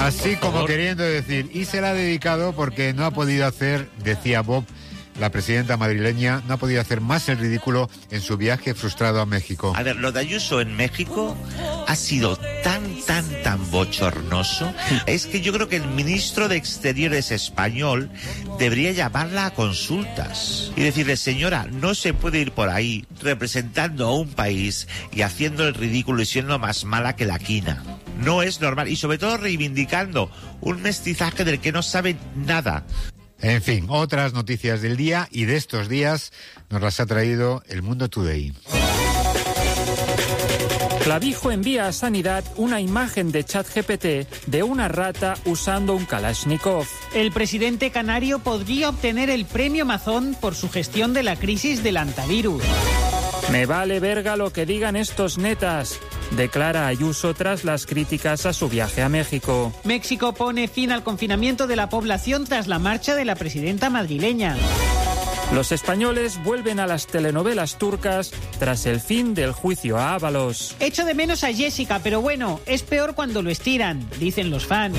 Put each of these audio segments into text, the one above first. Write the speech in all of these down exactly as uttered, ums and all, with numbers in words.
Así como queriendo decir, y se la ha dedicado porque no ha podido hacer, decía Bob, la presidenta madrileña, no ha podido hacer más el ridículo en su viaje frustrado a México. A ver, lo de Ayuso en México ha sido tan, tan, tan bochornoso. Es que yo creo que el ministro de Exteriores español debería llamarla a consultas y decirle, señora, no se puede ir por ahí representando a un país y haciendo el ridículo y siendo más mala que la quina. No es normal, y sobre todo reivindicando un mestizaje del que no sabe nada. En fin, otras noticias del día y de estos días nos las ha traído El Mundo Today. Clavijo envía a Sanidad una imagen de ChatGPT de una rata usando un Kalashnikov. El presidente canario podría obtener el premio Mazón por su gestión de la crisis del antivirus. Me vale verga lo que digan estos netas, declara Ayuso tras las críticas a su viaje a México. México pone fin al confinamiento de la población tras la marcha de la presidenta madrileña. Los españoles vuelven a las telenovelas turcas tras el fin del juicio a Ábalos. Echo de menos a Jessica, pero bueno, es peor cuando lo estiran, dicen los fans.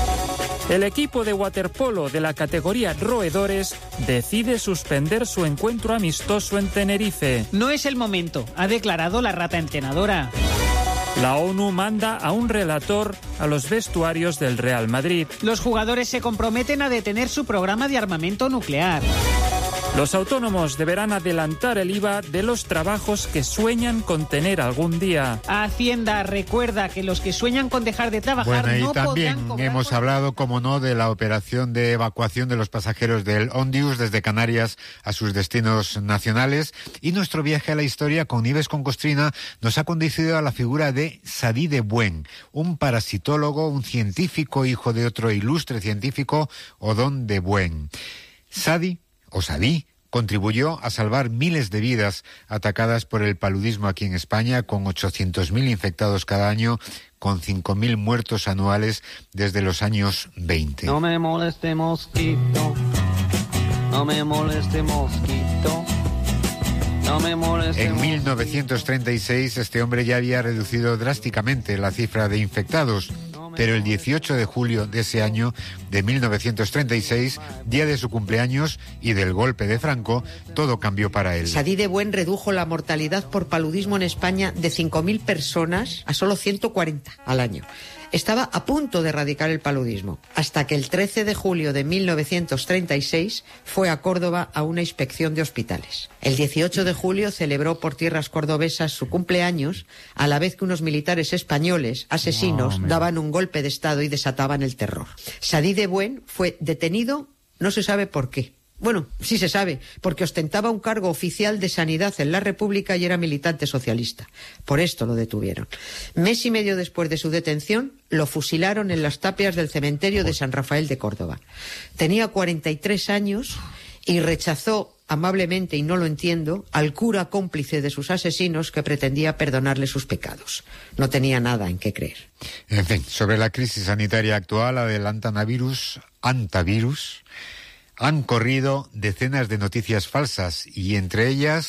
El equipo de waterpolo de la categoría roedores decide suspender su encuentro amistoso en Tenerife. No es el momento, ha declarado la rata entrenadora. La ONU manda a un relator a los vestuarios del Real Madrid. Los jugadores se comprometen a detener su programa de armamento nuclear. Los autónomos deberán adelantar el I V A de los trabajos que sueñan con tener algún día. Hacienda recuerda que los que sueñan con dejar de trabajar bueno, no y también podrán cobrar hemos por... hablado, como no, de la operación de evacuación de los pasajeros del Ondius desde Canarias a sus destinos nacionales. Y nuestro viaje a la historia con Nieves con Costrina nos ha conducido a la figura de Sadí de Buen, un parasitólogo, un científico, hijo de otro ilustre científico, Odón de Buen. Sadí o Sadí contribuyó a salvar miles de vidas atacadas por el paludismo aquí en España, con ochocientos mil infectados cada año, con cinco mil muertos anuales desde los años veinte. No me moleste mosquito, no me moleste mosquito, no me moleste En mosquito. mil novecientos treinta y seis este hombre ya había reducido drásticamente la cifra de infectados, pero el dieciocho de julio de ese año, de mil novecientos treinta y seis, día de su cumpleaños y del golpe de Franco, todo cambió para él. Sadí de Buen redujo la mortalidad por paludismo en España de cinco mil personas a solo ciento cuarenta al año. Estaba a punto de erradicar el paludismo, hasta que el trece de julio de mil novecientos treinta y seis fue a Córdoba a una inspección de hospitales. El dieciocho de julio celebró por tierras cordobesas su cumpleaños, a la vez que unos militares españoles, asesinos, no, daban un golpe de Estado y desataban el terror. Sadí de Buen fue detenido, no se sabe por qué. Bueno, sí se sabe, porque ostentaba un cargo oficial de sanidad en la República y era militante socialista. Por esto lo detuvieron. Mes y medio después de su detención, lo fusilaron en las tapias del cementerio de San Rafael de Córdoba. Tenía cuarenta y tres años y rechazó amablemente, y no lo entiendo, al cura cómplice de sus asesinos que pretendía perdonarle sus pecados. No tenía nada en qué creer. En fin, sobre la crisis sanitaria actual, adelantan a virus, antavirus. Han corrido decenas de noticias falsas y entre ellas,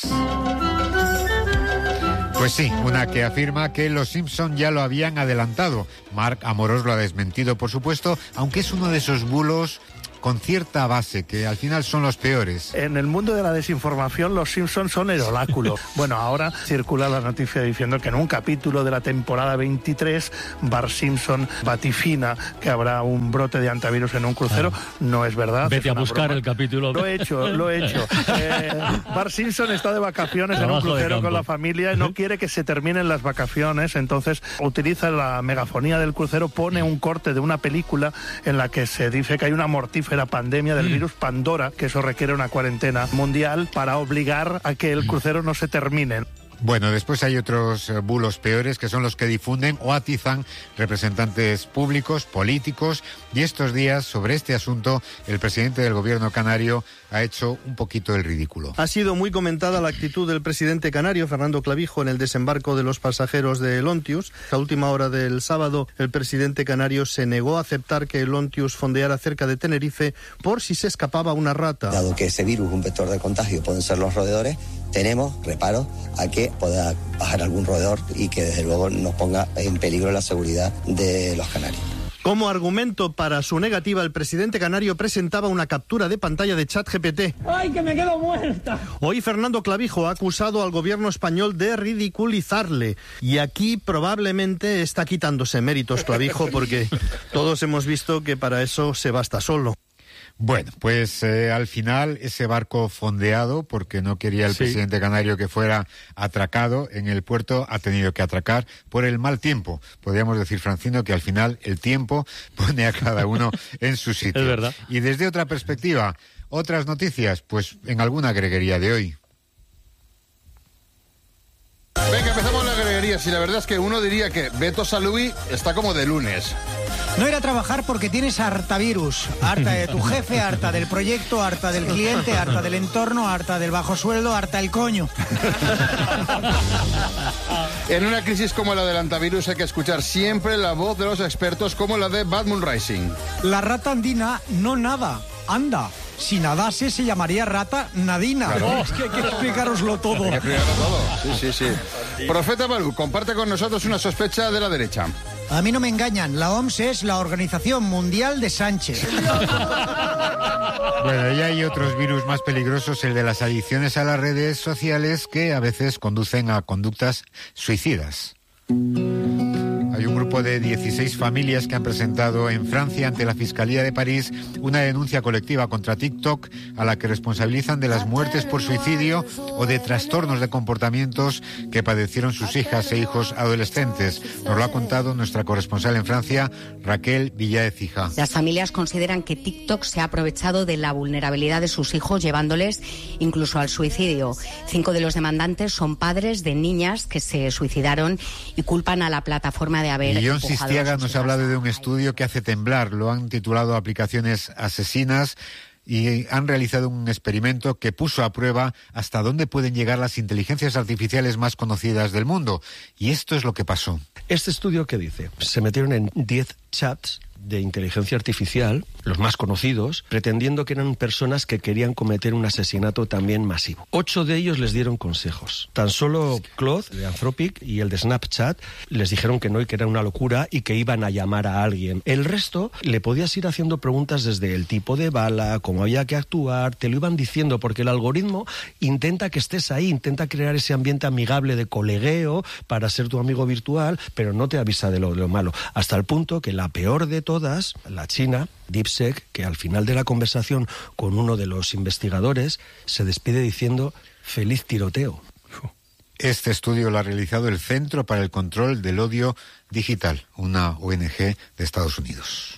pues sí, una que afirma que los Simpson ya lo habían adelantado. Marc Amorós lo ha desmentido, por supuesto, aunque es uno de esos bulos con cierta base, que al final son los peores. En el mundo de la desinformación, los Simpsons son el oráculo. Bueno, ahora circula la noticia diciendo que en un capítulo de la temporada veintitrés, Bart Simpson vaticina que habrá un brote de antivirus en un crucero. Ah. No es verdad. Vete es a buscar broma. El capítulo. Lo he hecho, lo he hecho. Eh, Bart Simpson está de vacaciones Trabajo en un crucero con la familia y no quiere que se terminen las vacaciones, entonces utiliza la megafonía del crucero, pone un corte de una película en la que se dice que hay una mortífera la pandemia del virus Pandora, que eso requiere una cuarentena mundial para obligar a que el crucero no se termine. Bueno, después hay otros eh, bulos peores, que son los que difunden o atizan representantes públicos, políticos, y estos días, sobre este asunto, el presidente del gobierno canario ha hecho un poquito el ridículo. Ha sido muy comentada la actitud del presidente canario, Fernando Clavijo, en el desembarco de los pasajeros del Ontius. A última hora del sábado, el presidente canario se negó a aceptar que el Ontius fondeara cerca de Tenerife por si se escapaba una rata. Dado que ese virus, un vector de contagio, pueden ser los roedores, tenemos reparo a que pueda bajar algún roedor y que desde luego nos ponga en peligro la seguridad de los canarios. Como argumento para su negativa, el presidente canario presentaba una captura de pantalla de ChatGPT. ¡Ay, que me quedo muerta! Hoy Fernando Clavijo ha acusado al gobierno español de ridiculizarle. Y aquí probablemente está quitándose méritos Clavijo, porque todos hemos visto que para eso se basta solo. Bueno, pues eh, al final ese barco fondeado, porque no quería el Sí. presidente canario que fuera atracado en el puerto, ha tenido que atracar por el mal tiempo. Podríamos decir, Francino, que al final el tiempo pone a cada uno en su sitio. Es verdad. Y desde otra perspectiva, otras noticias, pues en alguna greguería de hoy. Venga, empezamos las greguerías y la verdad es que uno diría que Beto Salui está como de lunes. No ir a trabajar porque tienes hartavirus. Harta de tu jefe, harta del proyecto, harta del cliente, harta del entorno, harta del bajo sueldo, harta el coño. En una crisis como la del antivirus hay que escuchar siempre la voz de los expertos como la de Bad Moon Rising. La rata andina no nada, anda. Si nadase se llamaría rata nadina. Claro. Es que hay que explicároslo todo. Hay que explicarlo todo. Sí, sí, sí. Profeta Balú comparte con nosotros una sospecha de la derecha. A mí no me engañan, la O M S es la Organización Mundial de Sánchez. Bueno, y hay otros virus más peligrosos, el de las adicciones a las redes sociales, que a veces conducen a conductas suicidas. Hay un grupo de dieciséis familias que han presentado en Francia ante la Fiscalía de París una denuncia colectiva contra TikTok a la que responsabilizan de las muertes por suicidio o de trastornos de comportamientos que padecieron sus hijas e hijos adolescentes. Nos lo ha contado nuestra corresponsal en Francia, Raquel Villaécija. Las familias consideran que TikTok se ha aprovechado de la vulnerabilidad de sus hijos, llevándoles incluso al suicidio. Cinco de los demandantes son padres de niñas que se suicidaron y culpan a la plataforma de haber Guillón empujado a Sistiaga sus nos ha hablado de un estudio que hace temblar. Lo han titulado Aplicaciones asesinas y han realizado un experimento que puso a prueba hasta dónde pueden llegar las inteligencias artificiales más conocidas del mundo. Y esto es lo que pasó. Este estudio, ¿qué dice? Se metieron en diez chats de inteligencia artificial, los más conocidos, pretendiendo que eran personas que querían cometer un asesinato también masivo. Ocho de ellos les dieron consejos. Tan solo Claude, de Anthropic, y el de Snapchat, les dijeron que no y que era una locura y que iban a llamar a alguien. El resto le podías ir haciendo preguntas desde el tipo de bala, cómo había que actuar, te lo iban diciendo, porque el algoritmo intenta que estés ahí, intenta crear ese ambiente amigable de colegueo para ser tu amigo virtual, pero no te avisa de lo, de lo malo. Hasta el punto que la peor de todas, la china, DeepSeek, que al final de la conversación con uno de los investigadores se despide diciendo feliz tiroteo. Este estudio lo ha realizado el Centro para el Control del Odio Digital, una O N G de Estados Unidos.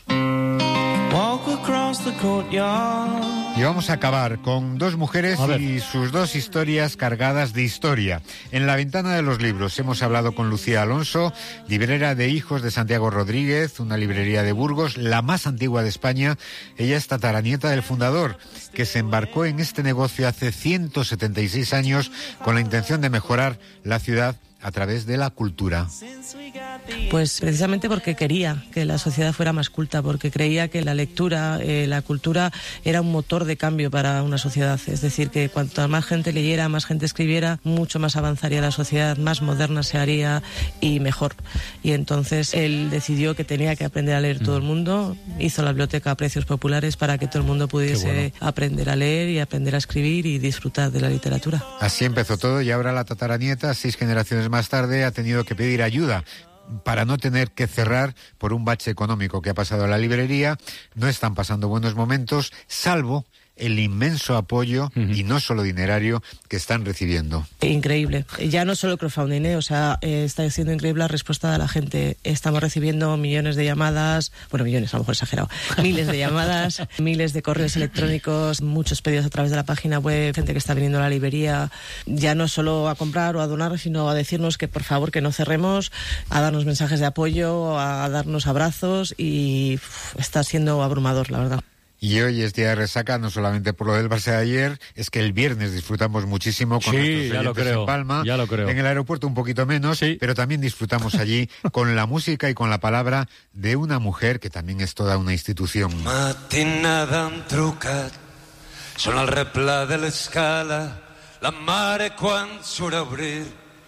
Y vamos a acabar con dos mujeres y sus dos historias cargadas de historia. En la ventana de los libros hemos hablado con Lucía Alonso, librera de Hijos de Santiago Rodríguez, una librería de Burgos, la más antigua de España. Ella es tataranieta del fundador, que se embarcó en este negocio hace ciento setenta y seis años con la intención de mejorar la ciudad a través de la cultura. Pues precisamente porque quería que la sociedad fuera más culta, porque creía que la lectura, eh, la cultura era un motor de cambio para una sociedad. Es decir, que cuanto más gente leyera, más gente escribiera, mucho más avanzaría la sociedad, más moderna se haría y mejor. Y entonces él decidió que tenía que aprender a leer todo el mundo, hizo la biblioteca a precios populares para que todo el mundo pudiese bueno. aprender a leer y aprender a escribir y disfrutar de la literatura. Así empezó todo y ahora la tataranieta, seis generaciones más tarde, ha tenido que pedir ayuda para no tener que cerrar por un bache económico que ha pasado a la librería. No están pasando buenos momentos, salvo el inmenso apoyo, uh-huh. y no solo dinerario, que están recibiendo. Increíble. Ya no solo crowdfunding, ¿eh? O sea, eh, está siendo increíble la respuesta de la gente. Estamos recibiendo millones de llamadas, bueno, millones, a lo mejor exagerado, miles de llamadas, miles de correos electrónicos, muchos pedidos a través de la página web, gente que está viniendo a la librería, ya no solo a comprar o a donar, sino a decirnos que por favor que no cerremos, a darnos mensajes de apoyo, a darnos abrazos, y uf, está siendo abrumador, la verdad. Y hoy es día de resaca, no solamente por lo del Barça de ayer, es que el viernes disfrutamos muchísimo con sí, nuestros ya lo creo, en Palma. Ya lo creo. En el aeropuerto un poquito menos, sí. pero también disfrutamos allí con la música y con la palabra de una mujer que también es toda una institución. Matinada han trucat, són al replà de l'escala, la mare quan surt a obrir,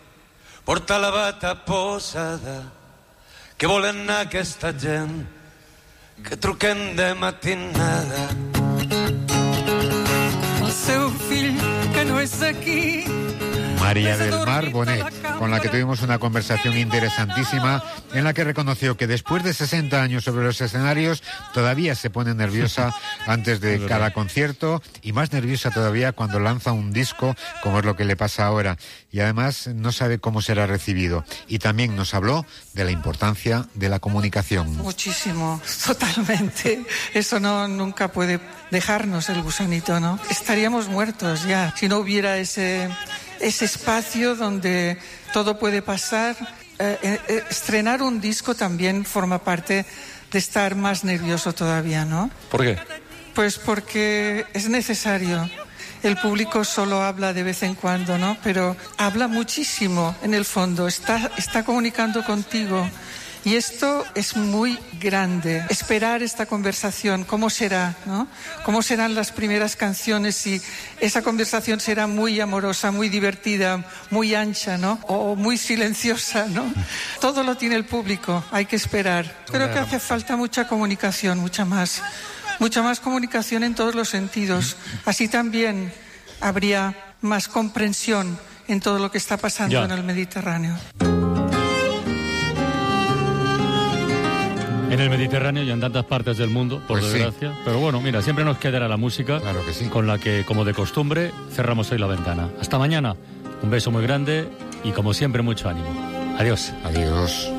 porta la bata posada, que volen anar aquesta gent. que truquen de matinada. El seu fill, que no és aquí. María del Mar Bonet, con la que tuvimos una conversación interesantísima en la que reconoció que después de sesenta años sobre los escenarios todavía se pone nerviosa antes de cada concierto y más nerviosa todavía cuando lanza un disco, como es lo que le pasa ahora, y además no sabe cómo será recibido. Y también nos habló de la importancia de la comunicación. Muchísimo, totalmente. Eso no nunca puede dejarnos el gusanito, ¿no? Estaríamos muertos ya si no hubiera ese ese espacio donde todo puede pasar. Eh, eh, estrenar un disco también forma parte de estar más nervioso todavía, ¿no? ¿Por qué? Pues porque es necesario. El público solo habla de vez en cuando, ¿no? Pero habla muchísimo en el fondo, está, está comunicando contigo. Y esto es muy grande. Esperar esta conversación, ¿cómo será? ¿No? ¿Cómo serán las primeras canciones? Si esa conversación será muy amorosa, muy divertida, muy ancha, ¿no? O muy silenciosa, ¿no? Todo lo tiene el público, hay que esperar. Creo que hace falta mucha comunicación, mucha más. Mucha más comunicación en todos los sentidos. Así también habría más comprensión en todo lo que está pasando ya en el Mediterráneo. En el Mediterráneo y en tantas partes del mundo, por pues desgracia. Sí. Pero bueno, mira, siempre nos quedará la música, claro que sí, con la que, como de costumbre, cerramos hoy la ventana. Hasta mañana. Un beso muy grande y, como siempre, mucho ánimo. Adiós. Adiós.